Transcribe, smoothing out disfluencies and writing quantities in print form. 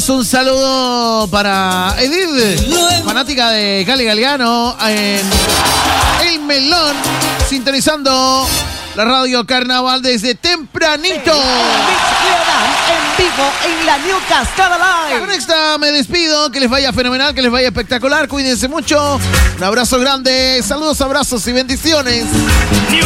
Mandamos un saludo para Edith, fanática de Cali Galeano, en El Melón, sintonizando la radio Carnaval desde tempranito. En vivo en la Newcastle Live. Con esta me despido, que les vaya fenomenal, que les vaya espectacular, cuídense mucho, un abrazo grande, saludos, abrazos y bendiciones.